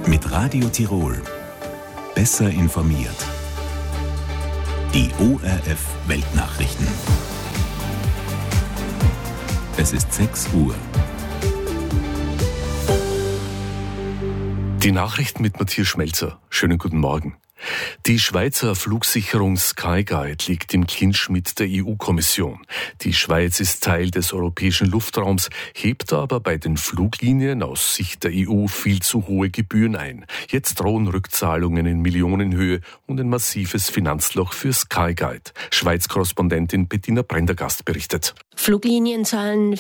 mit Radio Tirol. Besser informiert. Die ORF Weltnachrichten. Es ist 6 Uhr. Die Nachrichten mit Matthias Schmelzer. Schönen guten Morgen. Die Schweizer Flugsicherung Skyguide liegt im Clinch mit der EU-Kommission. Die Schweiz ist Teil des europäischen Luftraums, hebt aber bei den Fluglinien aus Sicht der EU viel zu hohe Gebühren ein. Jetzt drohen Rückzahlungen in Millionenhöhe und ein massives Finanzloch für Skyguide. Schweiz-Korrespondentin Bettina Prendergast berichtet. Fluglinien zahlen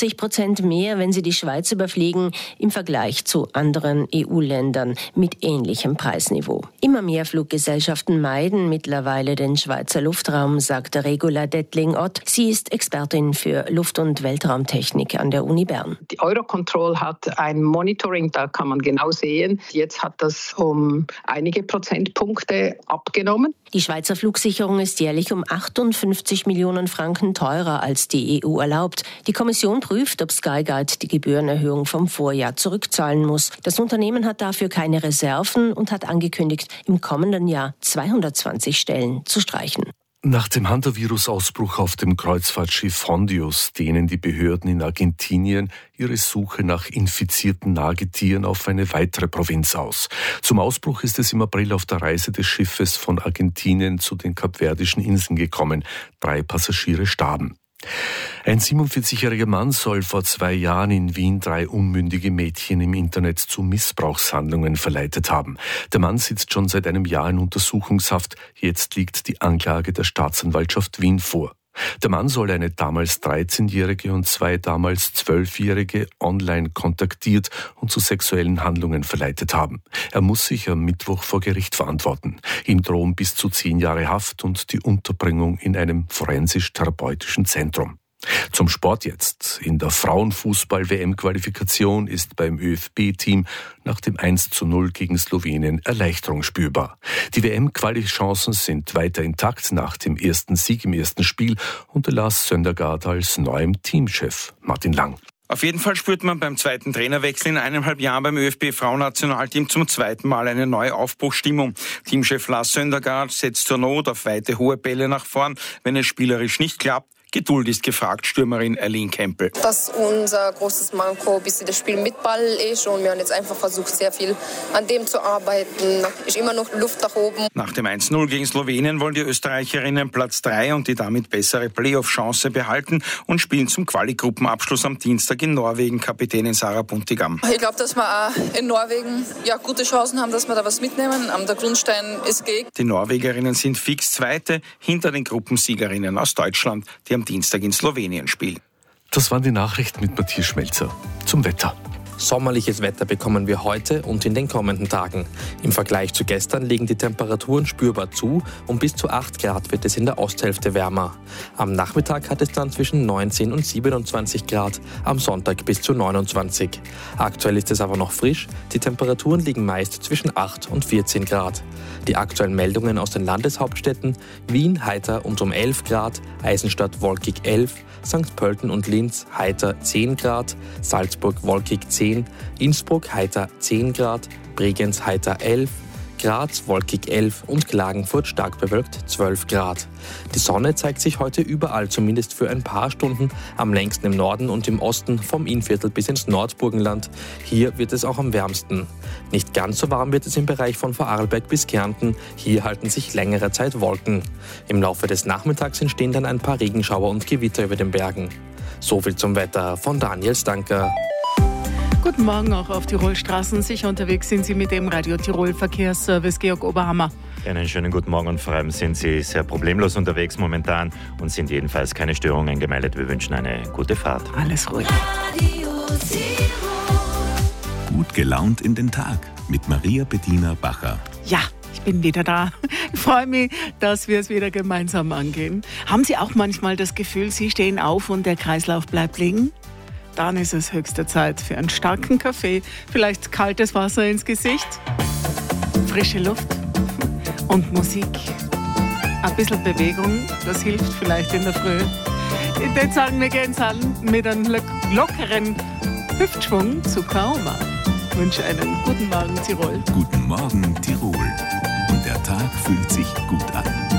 40% mehr, wenn sie die Schweiz überfliegen, im Vergleich zu anderen EU-Ländern mit ähnlichem Preisniveau. Immer mehr Fluggesellschaften meiden mittlerweile den Schweizer Luftraum, sagte Regula Dettling-Ott. Sie ist Expertin für Luft- und Weltraumtechnik an der Uni Bern. Die Eurocontrol hat ein Monitoring, da kann man genau sehen. Jetzt hat das um einige Prozentpunkte abgenommen. Die Schweizer Flugsicherung ist jährlich um 58 Millionen Franken teurer als die EU erlaubt. Die Kommission prüft, ob Skyguide die Gebührenerhöhung vom Vorjahr zurückzahlen muss. Das Unternehmen hat dafür keine Reserven und hat angekündigt, im kommenden Jahr 220 Stellen zu streichen. Nach dem Hantavirus-Ausbruch auf dem Kreuzfahrtschiff Hondius dehnen die Behörden in Argentinien ihre Suche nach infizierten Nagetieren auf eine weitere Provinz aus. Zum Ausbruch ist es im April auf der Reise des Schiffes von Argentinien zu den Kapverdischen Inseln gekommen. 3 Passagiere starben. Ein 47-jähriger Mann soll vor 2 Jahren in Wien 3 unmündige Mädchen im Internet zu Missbrauchshandlungen verleitet haben. Der Mann sitzt schon seit einem Jahr in Untersuchungshaft. Jetzt liegt die Anklage der Staatsanwaltschaft Wien vor. Der Mann soll eine damals 13-Jährige und 2 damals 12-Jährige online kontaktiert und zu sexuellen Handlungen verleitet haben. Er muss sich am Mittwoch vor Gericht verantworten. Ihm drohen bis zu 10 Jahre Haft und die Unterbringung in einem forensisch-therapeutischen Zentrum. Zum Sport jetzt. In der Frauenfußball-WM-Qualifikation ist beim ÖFB-Team nach dem 1:0 gegen Slowenien Erleichterung spürbar. Die WM-Quali-Chancen sind weiter intakt nach dem ersten Sieg im ersten Spiel unter Lars Søndergaard als neuem Teamchef. Martin Lang. Auf jeden Fall spürt man beim zweiten Trainerwechsel in 1,5 Jahren beim ÖFB-Frauennationalteam zum zweiten Mal eine neue Aufbruchsstimmung. Teamchef Lars Søndergaard setzt zur Not auf weite, hohe Bälle nach vorn, wenn es spielerisch nicht klappt. Geduld ist gefragt, Stürmerin Erlin Kempel. Dass unser großes Manko ein bisschen das Spiel mit Ball ist und wir haben jetzt einfach versucht, sehr viel an dem zu arbeiten. Ist immer noch Luft nach oben. Nach dem 1:0 gegen Slowenien wollen die Österreicherinnen Platz 3 und die damit bessere Playoff-Chance behalten und spielen zum Quali-Gruppenabschluss am Dienstag in Norwegen, Kapitänin Sarah Buntigam. Ich glaube, dass wir auch in Norwegen gute Chancen haben, dass wir da was mitnehmen. Der Grundstein ist gelegt. Die Norwegerinnen sind fix Zweite hinter den Gruppensiegerinnen aus Deutschland, die am Dienstag in Slowenien spielen. Das waren die Nachrichten mit Matthias Schmelzer. Zum Wetter. Sommerliches Wetter bekommen wir heute und in den kommenden Tagen. Im Vergleich zu gestern legen die Temperaturen spürbar zu und bis zu 8 Grad wird es in der Osthälfte wärmer. Am Nachmittag hat es dann zwischen 19 und 27 Grad, am Sonntag bis zu 29. Aktuell ist es aber noch frisch, die Temperaturen liegen meist zwischen 8 und 14 Grad. Die aktuellen Meldungen aus den Landeshauptstädten: Wien heiter und um 11 Grad, Eisenstadt wolkig 11, St. Pölten und Linz heiter 10 Grad, Salzburg wolkig 10, Innsbruck heiter 10 Grad, Bregenz heiter 11, Graz wolkig 11 und Klagenfurt stark bewölkt 12 Grad. Die Sonne zeigt sich heute überall, zumindest für ein paar Stunden, am längsten im Norden und im Osten, vom Innviertel bis ins Nordburgenland. Hier wird es auch am wärmsten. Nicht ganz so warm wird es im Bereich von Vorarlberg bis Kärnten. Hier halten sich längere Zeit Wolken. Im Laufe des Nachmittags entstehen dann ein paar Regenschauer und Gewitter über den Bergen. Soviel zum Wetter von Daniel Stanker. Guten Morgen auch auf Tirolstraßen. Sicher unterwegs sind Sie mit dem Radio Tirol Verkehrsservice. Georg Oberhammer. Einen schönen guten Morgen und vor allem sind Sie sehr problemlos unterwegs momentan und sind jedenfalls keine Störungen gemeldet. Wir wünschen eine gute Fahrt. Alles ruhig. Gut gelaunt in den Tag mit Maria Bettina Bacher. Ja, ich bin wieder da. Ich freue mich, dass wir es wieder gemeinsam angehen. Haben Sie auch manchmal das Gefühl, Sie stehen auf und der Kreislauf bleibt liegen? Dann ist es höchste Zeit für einen starken Kaffee, vielleicht kaltes Wasser ins Gesicht, frische Luft und Musik. Ein bisschen Bewegung, das hilft vielleicht in der Früh. Ich würde sagen, wir gehen mit einem lockeren Hüftschwung zu Kaoma. wünsche einen guten Morgen Tirol. Guten Morgen Tirol. Und der Tag fühlt sich gut an.